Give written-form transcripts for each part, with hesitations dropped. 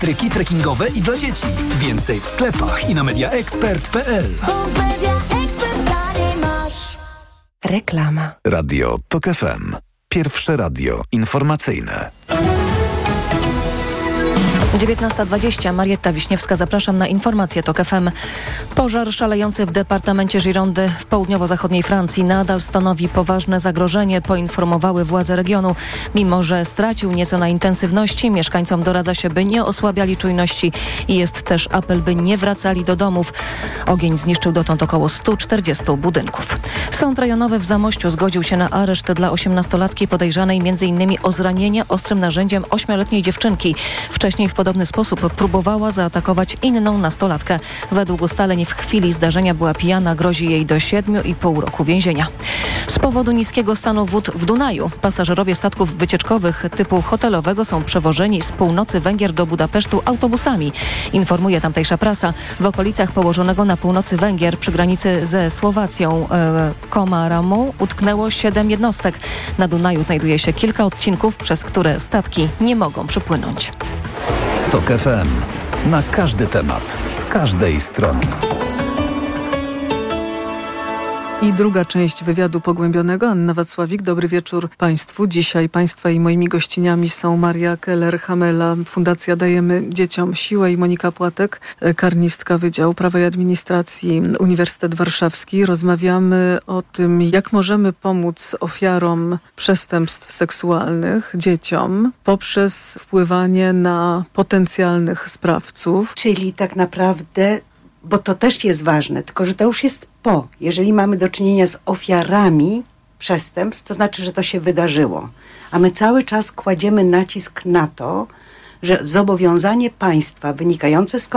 Tryki trekkingowe i dla dzieci. Więcej w sklepach i na mediaexpert.pl. Reklama. Radio TOK FM. Pierwsze radio informacyjne. 19:20. Marietta Wiśniewska, zapraszam na informację TOK FM. Pożar szalejący w departamencie Girondy w południowo-zachodniej Francji nadal stanowi poważne zagrożenie, poinformowały władze regionu. Mimo że stracił nieco na intensywności, mieszkańcom doradza się, by nie osłabiali czujności i jest też apel, by nie wracali do domów. Ogień zniszczył dotąd około 140 budynków. Sąd rejonowy w Zamościu zgodził się na areszt dla 18-latki podejrzanej m.in. o zranienie ostrym narzędziem 8-letniej dziewczynki. Wcześniej w podobny sposób próbowała zaatakować inną nastolatkę. Według ustaleń w chwili zdarzenia była pijana, grozi jej do 7,5 roku więzienia. Z powodu niskiego stanu wód w Dunaju pasażerowie statków wycieczkowych typu hotelowego są przewożeni z północy Węgier do Budapesztu autobusami. Informuje tamtejsza prasa. W okolicach położonego na północy Węgier przy granicy ze Słowacją Komaramą utknęło 7 jednostek. Na Dunaju znajduje się kilka odcinków, przez które statki nie mogą przypłynąć. TOK FM. Na każdy temat, z każdej strony. I druga część wywiadu pogłębionego. Anna Wacławik, dobry wieczór Państwu. Dzisiaj Państwa i moimi gościniami są Maria Keller-Hamela, Fundacja Dajemy Dzieciom Siłę, i Monika Płatek, karnistka Wydziału Prawa i Administracji, Uniwersytet Warszawski. Rozmawiamy o tym, jak możemy pomóc ofiarom przestępstw seksualnych, dzieciom, poprzez wpływanie na potencjalnych sprawców. Czyli tak naprawdę, bo to też jest ważne, tylko że to już jest jeżeli mamy do czynienia z ofiarami przestępstw, to znaczy, że to się wydarzyło. A my cały czas kładziemy nacisk na to, że zobowiązanie państwa wynikające z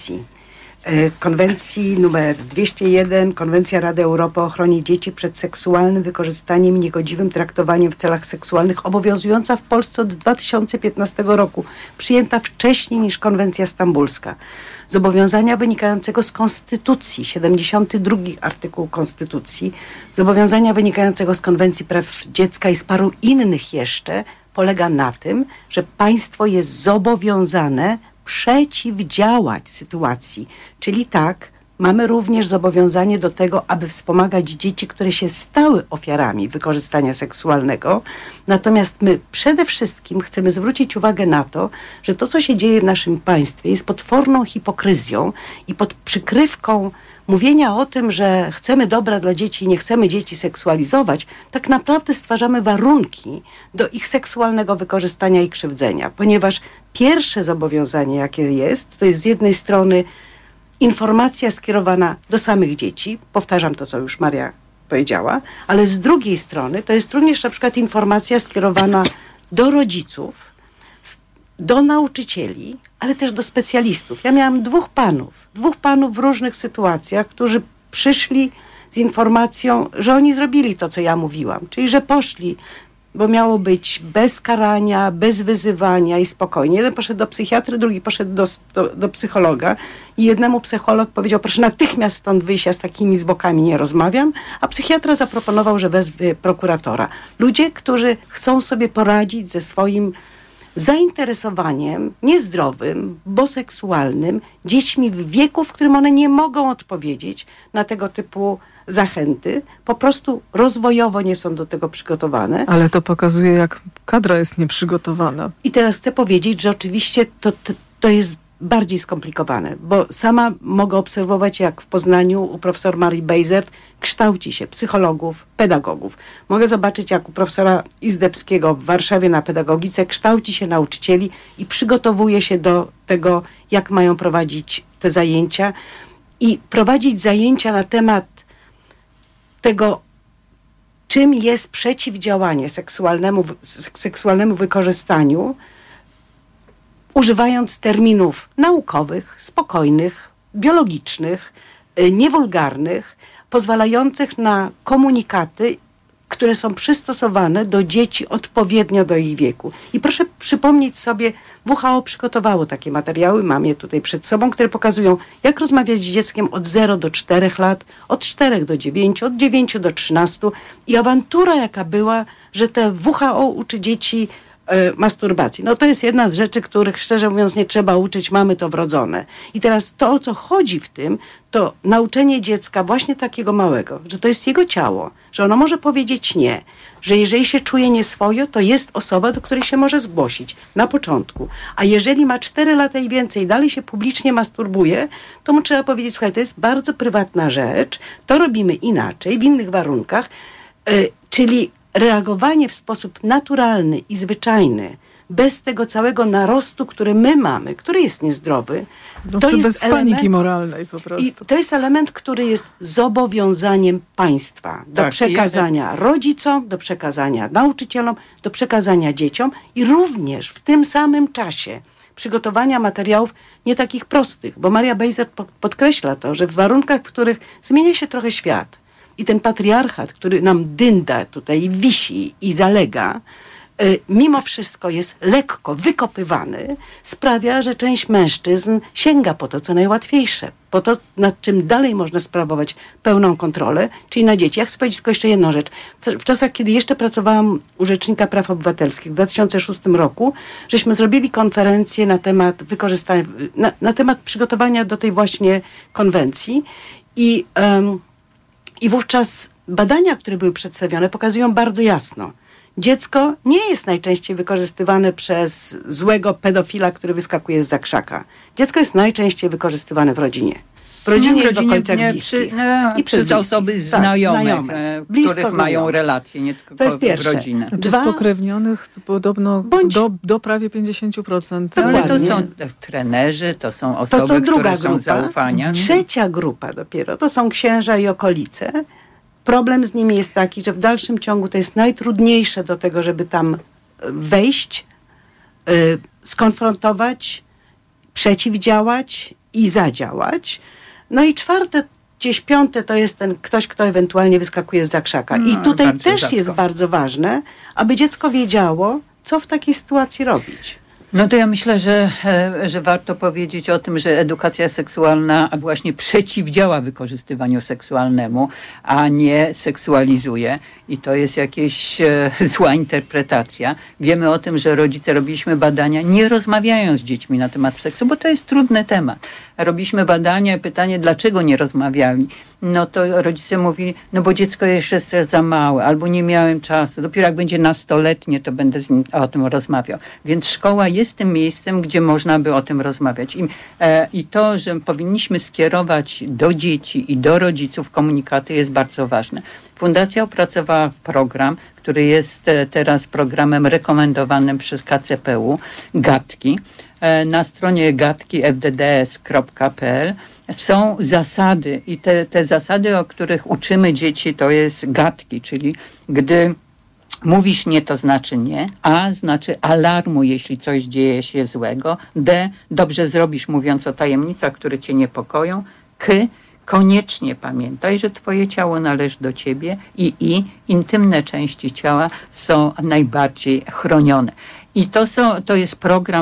konwencji numer 201, Konwencja Rady Europy o ochronie dzieci przed seksualnym wykorzystaniem i niegodziwym traktowaniem w celach seksualnych, obowiązująca w Polsce od 2015 roku, przyjęta wcześniej niż konwencja stambulska. Zobowiązania wynikającego z Konstytucji, 72 artykuł Konstytucji, zobowiązania wynikającego z Konwencji Praw Dziecka i z paru innych jeszcze, polega na tym, że państwo jest zobowiązane przeciwdziałać sytuacji. Czyli tak, mamy również zobowiązanie do tego, aby wspomagać dzieci, które się stały ofiarami wykorzystania seksualnego. Natomiast my przede wszystkim chcemy zwrócić uwagę na to, że to, co się dzieje w naszym państwie, jest potworną hipokryzją i pod przykrywką mówienia o tym, że chcemy dobra dla dzieci i nie chcemy dzieci seksualizować, tak naprawdę stwarzamy warunki do ich seksualnego wykorzystania i krzywdzenia. Ponieważ pierwsze zobowiązanie, jakie jest, to jest z jednej strony informacja skierowana do samych dzieci, powtarzam to, co już Maria powiedziała, ale z drugiej strony to jest również na przykład informacja skierowana do rodziców, do nauczycieli, ale też do specjalistów. Ja miałam dwóch panów w różnych sytuacjach, którzy przyszli z informacją, że oni zrobili to, co ja mówiłam, czyli że poszli, bo miało być bez karania, bez wyzywania i spokojnie. Jeden poszedł do psychiatry, drugi poszedł do psychologa i jednemu psycholog powiedział, proszę natychmiast stąd wyjść, ja z takimi zwłokami nie rozmawiam, a psychiatra zaproponował, że wezwie prokuratora. Ludzie, którzy chcą sobie poradzić ze swoim zainteresowaniem niezdrowym, bo seksualnym, dziećmi w wieku, w którym one nie mogą odpowiedzieć na tego typu zachęty. Po prostu rozwojowo nie są do tego przygotowane. Ale to pokazuje, jak kadra jest nieprzygotowana. I teraz chcę powiedzieć, że oczywiście to jest bardziej skomplikowane, bo sama mogę obserwować, jak w Poznaniu u profesor Marii Bejzert kształci się psychologów, pedagogów. Mogę zobaczyć, jak u profesora Izdebskiego w Warszawie na pedagogice kształci się nauczycieli i przygotowuje się do tego, jak mają prowadzić te zajęcia i prowadzić zajęcia na temat tego, czym jest przeciwdziałanie seksualnemu wykorzystaniu, używając terminów naukowych, spokojnych, biologicznych, niewulgarnych, pozwalających na komunikaty, które są przystosowane do dzieci odpowiednio do ich wieku. I proszę przypomnieć sobie, WHO przygotowało takie materiały, mam je tutaj przed sobą, które pokazują, jak rozmawiać z dzieckiem od 0 do 4 lat, od 4 do 9, od 9 do 13. I awantura, jaka była, że te WHO uczy dzieci masturbacji. No to jest jedna z rzeczy, których szczerze mówiąc nie trzeba uczyć, mamy to wrodzone. I teraz to, o co chodzi w tym, to nauczenie dziecka właśnie takiego małego, że to jest jego ciało, że ono może powiedzieć nie, że jeżeli się czuje nieswojo, to jest osoba, do której się może zgłosić na początku. A jeżeli ma 4 lata i więcej i dalej się publicznie masturbuje, to mu trzeba powiedzieć, słuchaj, to jest bardzo prywatna rzecz, to robimy inaczej, w innych warunkach, czyli reagowanie w sposób naturalny i zwyczajny, bez tego całego narostu, który my mamy, który jest niezdrowy. To jest bez paniki moralnej po prostu. I to jest element, który jest zobowiązaniem państwa do przekazania rodzicom, do przekazania nauczycielom, do przekazania dzieciom i również w tym samym czasie przygotowania materiałów nie takich prostych, bo Maria Bejzer podkreśla to, że w warunkach, w których zmienia się trochę świat i ten patriarchat, który nam dynda tutaj, wisi i zalega, mimo wszystko jest lekko wykopywany, sprawia, że część mężczyzn sięga po to, co najłatwiejsze, po to, nad czym dalej można sprawować pełną kontrolę, czyli na dzieci. Ja chcę powiedzieć tylko jeszcze jedną rzecz. W czasach, kiedy jeszcze pracowałam u Rzecznika Praw Obywatelskich w 2006 roku, żeśmy zrobili konferencję na temat wykorzystania, na temat przygotowania do tej właśnie konwencji i wówczas badania, które były przedstawione, pokazują bardzo jasno, dziecko nie jest najczęściej wykorzystywane przez złego pedofila, który wyskakuje zza krzaka. Dziecko jest najczęściej wykorzystywane w rodzinie. W rodzinie i w okolicach bliskich. I przez osoby znajome, których mają relacje, nie tylko to jest pierwsze. w rodzinę. Czy spokrewnionych podobno do prawie 50%. Ale to są trenerzy, to są osoby, które są zaufania. Trzecia grupa dopiero, to są księża i okolice. Problem z nimi jest taki, że w dalszym ciągu to jest najtrudniejsze do tego, żeby tam wejść, skonfrontować, przeciwdziałać i zadziałać. No i czwarte, gdzieś piąte to jest ten ktoś, kto ewentualnie wyskakuje zza krzaka. I tutaj też rzadko jest bardzo ważne, aby dziecko wiedziało, co w takiej sytuacji robić. No to ja myślę, że warto powiedzieć o tym, że edukacja seksualna właśnie przeciwdziała wykorzystywaniu seksualnemu, a nie seksualizuje. I to jest jakaś zła interpretacja. Wiemy o tym, że rodzice, robiliśmy badania, nie rozmawiają z dziećmi na temat seksu, bo to jest trudny temat. Robiliśmy badania, pytanie, dlaczego nie rozmawiali. No to rodzice mówili, no bo dziecko jeszcze jest za małe, albo nie miałem czasu. Dopiero jak będzie nastoletnie, to będę z nim o tym rozmawiał. Więc szkoła jest tym miejscem, gdzie można by o tym rozmawiać. I to, że powinniśmy skierować do dzieci i do rodziców komunikaty, jest bardzo ważne. Fundacja opracowała program, który jest teraz programem rekomendowanym przez KCPU, GATKI. Na stronie gatki.fdds.pl są zasady i te zasady, o których uczymy dzieci, to jest GATKI, czyli gdy mówisz nie, to znaczy nie. A znaczy alarmuj, jeśli coś dzieje się złego. D, dobrze zrobisz, mówiąc o tajemnicach, które cię niepokoją. K, koniecznie pamiętaj, że twoje ciało należy do ciebie i intymne części ciała są najbardziej chronione. I to jest program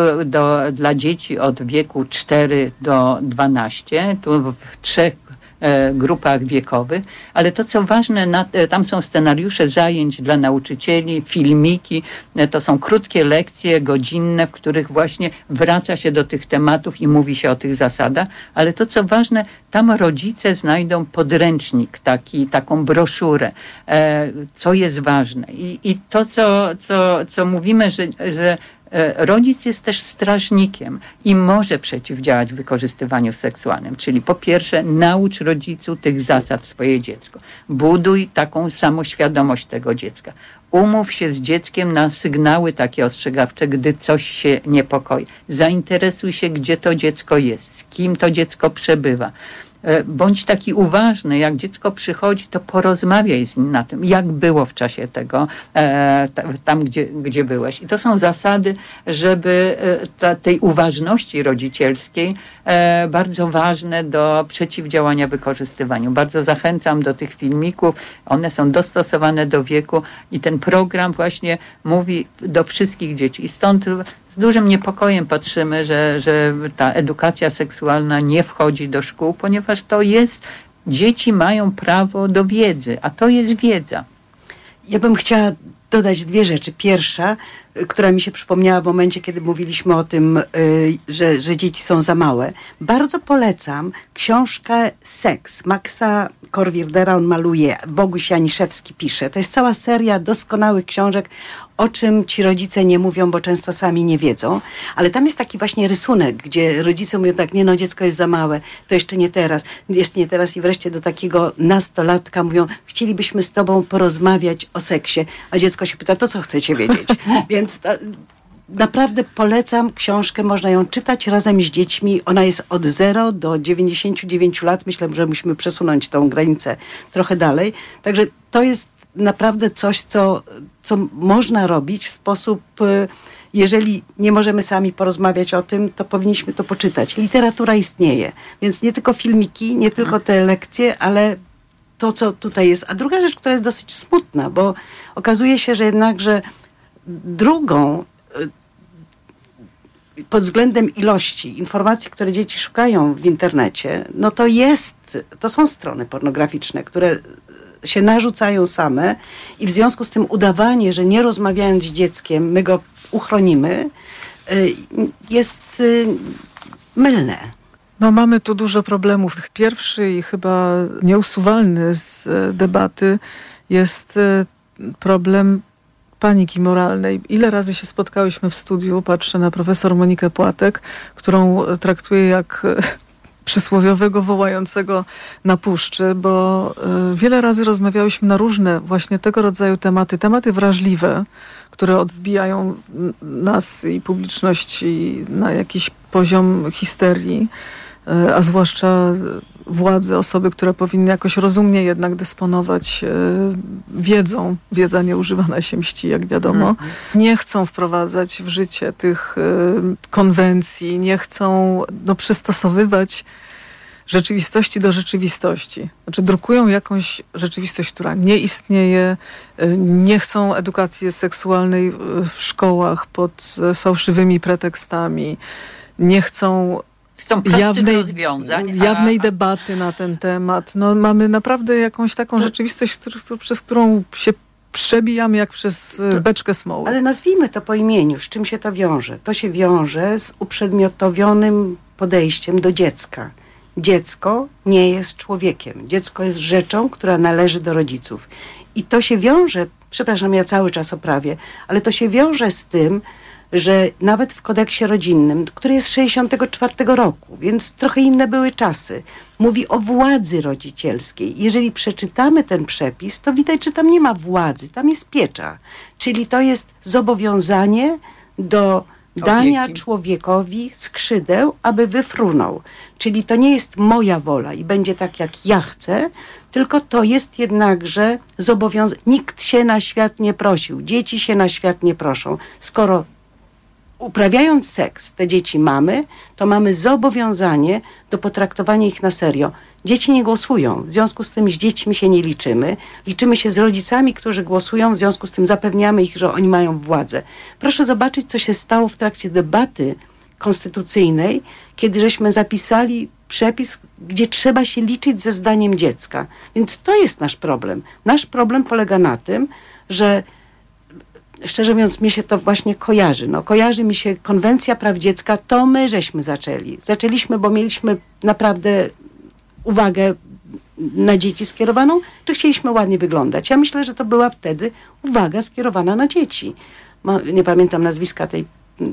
dla dzieci od wieku 4 do 12, tu w 3 grupach wiekowych, ale to co ważne, tam są scenariusze zajęć dla nauczycieli, filmiki, to są krótkie lekcje godzinne, w których właśnie wraca się do tych tematów i mówi się o tych zasadach, ale to co ważne, tam rodzice znajdą podręcznik, taką broszurę, co jest ważne. I to co mówimy, że rodzic jest też strażnikiem i może przeciwdziałać wykorzystywaniu seksualnym. Czyli po pierwsze naucz rodzicu tych zasad w swoje dziecko. Buduj taką samoświadomość tego dziecka. Umów się z dzieckiem na sygnały takie ostrzegawcze, gdy coś się niepokoi. Zainteresuj się, gdzie to dziecko jest, z kim to dziecko przebywa. Bądź taki uważny, jak dziecko przychodzi, to porozmawiaj z nim na tym, jak było w czasie tego, tam gdzie byłeś. I to są zasady, żeby tej uważności rodzicielskiej bardzo ważne do przeciwdziałania wykorzystywaniu. Bardzo zachęcam do tych filmików, one są dostosowane do wieku i ten program właśnie mówi do wszystkich dzieci. I stąd z dużym niepokojem patrzymy, że ta edukacja seksualna nie wchodzi do szkół, ponieważ dzieci mają prawo do wiedzy, a to jest wiedza. Ja bym chciała dodać dwie rzeczy. Pierwsza, która mi się przypomniała w momencie, kiedy mówiliśmy o tym, że dzieci są za małe. Bardzo polecam książkę Seks Maxa Korwirdera, on maluje, Boguś Janiszewski pisze. To jest cała seria doskonałych książek, o czym ci rodzice nie mówią, bo często sami nie wiedzą. Ale tam jest taki właśnie rysunek, gdzie rodzice mówią tak, nie no, dziecko jest za małe, to jeszcze nie teraz i wreszcie do takiego nastolatka mówią, chcielibyśmy z tobą porozmawiać o seksie, a dziecko się pyta, to co chcecie wiedzieć? Więc naprawdę polecam książkę, można ją czytać razem z dziećmi. Ona jest od 0 do 99 lat. Myślę, że musimy przesunąć tą granicę trochę dalej. Także to jest naprawdę coś, co można robić w sposób, jeżeli nie możemy sami porozmawiać o tym, to powinniśmy to poczytać. Literatura istnieje, więc nie tylko filmiki, nie tylko te lekcje, ale to, co tutaj jest. A druga rzecz, która jest dosyć smutna, bo okazuje się, że jednakże drugą pod względem ilości informacji, które dzieci szukają w internecie, no to są strony pornograficzne, które się narzucają same i w związku z tym udawanie, że nie rozmawiając z dzieckiem my go uchronimy, jest mylne. No mamy tu dużo problemów. Pierwszy i chyba nieusuwalny z debaty jest problem paniki moralnej. Ile razy się spotkałyśmy w studiu, patrzę na profesor Monikę Płatek, którą traktuję jak przysłowiowego wołającego na puszczy, bo wiele razy rozmawiałyśmy na różne właśnie tego rodzaju tematy wrażliwe, które odbijają nas i publiczności na jakiś poziom histerii, a zwłaszcza władze, osoby, które powinny jakoś rozumnie jednak dysponować wiedzą. Wiedza nieużywana się mści, jak wiadomo. Nie chcą wprowadzać w życie tych konwencji, nie chcą przystosowywać rzeczywistości do rzeczywistości. Znaczy drukują jakąś rzeczywistość, która nie istnieje, nie chcą edukacji seksualnej w szkołach pod fałszywymi pretekstami, nie chcą jawnej debaty na ten temat. No, mamy naprawdę jakąś taką rzeczywistość, przez którą się przebijamy jak przez beczkę smoły. Ale nazwijmy to po imieniu. Z czym się to wiąże? To się wiąże z uprzedmiotowionym podejściem do dziecka. Dziecko nie jest człowiekiem. Dziecko jest rzeczą, która należy do rodziców. I to się wiąże, przepraszam, ja cały czas oprawię, ale to się wiąże z tym, że nawet w kodeksie rodzinnym, który jest z 1964 roku, więc trochę inne były czasy, mówi o władzy rodzicielskiej. Jeżeli przeczytamy ten przepis, to widać, że tam nie ma władzy, tam jest piecza. Czyli to jest zobowiązanie do dania człowiekowi skrzydeł, aby wyfrunął. Czyli to nie jest moja wola i będzie tak, jak ja chcę, tylko to jest jednakże zobowiązanie. Nikt się na świat nie prosił, dzieci się na świat nie proszą. Skoro uprawiając seks te dzieci mamy, to mamy zobowiązanie do potraktowania ich na serio. Dzieci nie głosują, w związku z tym z dziećmi się nie liczymy. Liczymy się z rodzicami, którzy głosują, w związku z tym zapewniamy ich, że oni mają władzę. Proszę zobaczyć, co się stało w trakcie debaty konstytucyjnej, kiedy żeśmy zapisali przepis, gdzie trzeba się liczyć ze zdaniem dziecka. Więc to jest nasz problem. Nasz problem polega na tym, że szczerze mówiąc, mi się to właśnie kojarzy. No, kojarzy mi się Konwencja Praw Dziecka, to my żeśmy zaczęli. Zaczęliśmy, bo mieliśmy naprawdę uwagę na dzieci skierowaną, czy chcieliśmy ładnie wyglądać. Ja myślę, że to była wtedy uwaga skierowana na dzieci. Nie pamiętam nazwiska tej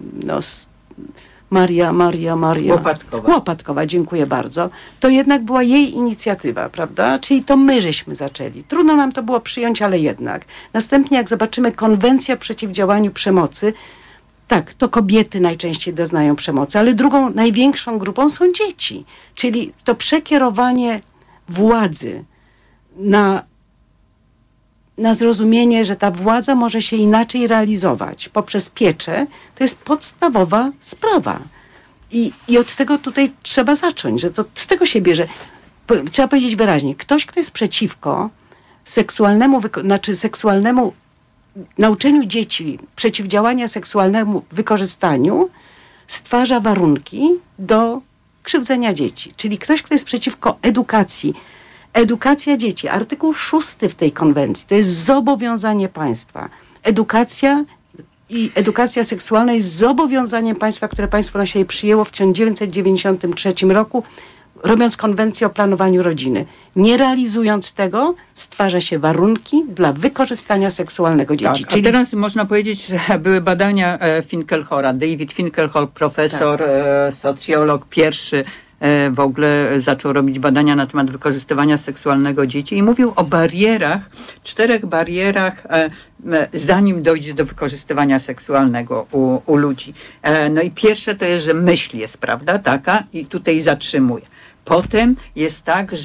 Maria Łopatkowa, dziękuję bardzo. To jednak była jej inicjatywa, prawda? Czyli to my żeśmy zaczęli. Trudno nam to było przyjąć, ale jednak. Następnie jak zobaczymy Konwencja o przeciwdziałaniu przemocy, tak, to kobiety najczęściej doznają przemocy, ale drugą, największą grupą są dzieci. Czyli to przekierowanie władzy na zrozumienie, że ta władza może się inaczej realizować poprzez pieczę, to jest podstawowa sprawa. I od tego tutaj trzeba zacząć, że to z tego się bierze. Trzeba powiedzieć wyraźnie, ktoś, kto jest przeciwko seksualnemu nauczeniu dzieci, przeciwdziałania seksualnemu wykorzystaniu, stwarza warunki do krzywdzenia dzieci. Czyli ktoś, kto jest przeciwko edukacji Edukacja dzieci, artykuł 6 w tej konwencji, to jest zobowiązanie państwa. Edukacja seksualna jest zobowiązaniem państwa, które państwo na siebie przyjęło w 1993 roku, robiąc konwencję o planowaniu rodziny. Nie realizując tego, stwarza się warunki dla wykorzystania seksualnego dzieci. Tak, a teraz można powiedzieć, że były badania Finkelhora. David Finkelhor, profesor, socjolog, pierwszy w ogóle zaczął robić badania na temat wykorzystywania seksualnego dzieci i mówił o barierach, 4 barierach, zanim dojdzie do wykorzystywania seksualnego u ludzi. No i pierwsze to jest, że myśl jest, prawda, taka i tutaj zatrzymuje. Potem jest tak,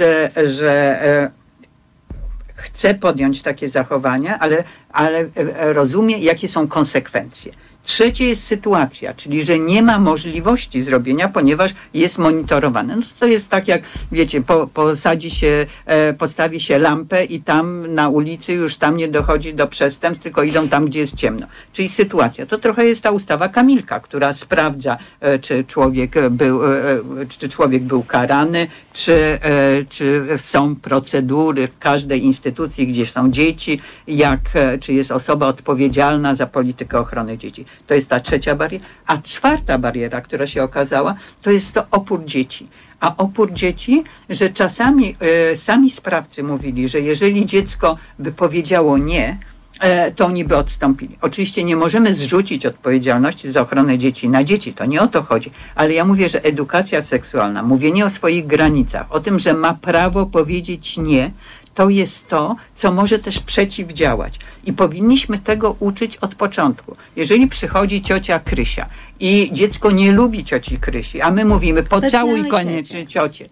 że chce podjąć takie zachowania, ale rozumie, jakie są konsekwencje. Trzecie jest sytuacja, czyli że nie ma możliwości zrobienia, ponieważ jest monitorowane. No to jest tak jak, wiecie, postawi się lampę i tam na ulicy już tam nie dochodzi do przestępstw, tylko idą tam, gdzie jest ciemno. Czyli sytuacja. To trochę jest ta ustawa Kamilka, która sprawdza, czy człowiek był karany, czy są procedury w każdej instytucji, gdzie są dzieci, czy jest osoba odpowiedzialna za politykę ochrony dzieci. To jest ta trzecia bariera. A czwarta bariera, która się okazała, to jest to opór dzieci. A opór dzieci, że czasami sami sprawcy mówili, że jeżeli dziecko by powiedziało nie, to oni by odstąpili. Oczywiście nie możemy zrzucić odpowiedzialności za ochronę dzieci na dzieci, to nie o to chodzi. Ale ja mówię, że edukacja seksualna, mówienie o swoich granicach, o tym, że ma prawo powiedzieć nie, to jest to, co może też przeciwdziałać. I powinniśmy tego uczyć od początku. Jeżeli przychodzi ciocia Krysia i dziecko nie lubi cioci Krysi, a my mówimy pocałuj koniecznie ciocię,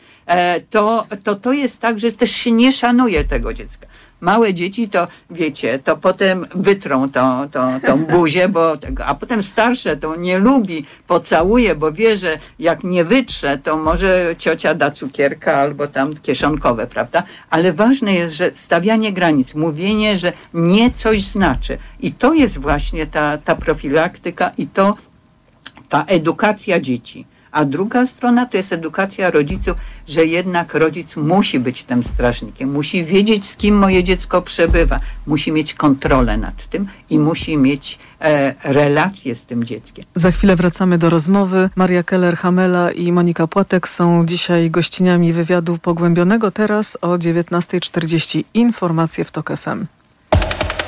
to jest tak, że też się nie szanuje tego dziecka. Małe dzieci to, wiecie, to potem wytrą tą buzię, a potem starsze to nie lubi, pocałuje, bo wie, że jak nie wytrze, to może ciocia da cukierka albo tam kieszonkowe, prawda? Ale ważne jest, że stawianie granic, mówienie, że nie coś znaczy. I to jest właśnie ta profilaktyka i ta edukacja dzieci. A druga strona to jest edukacja rodziców, że jednak rodzic musi być tym strażnikiem, musi wiedzieć, z kim moje dziecko przebywa, musi mieć kontrolę nad tym i musi mieć relacje z tym dzieckiem. Za chwilę wracamy do rozmowy. Maria Keller-Hamela i Monika Płatek są dzisiaj gościniami wywiadu pogłębionego. Teraz o 19:40 informacje w TOK FM.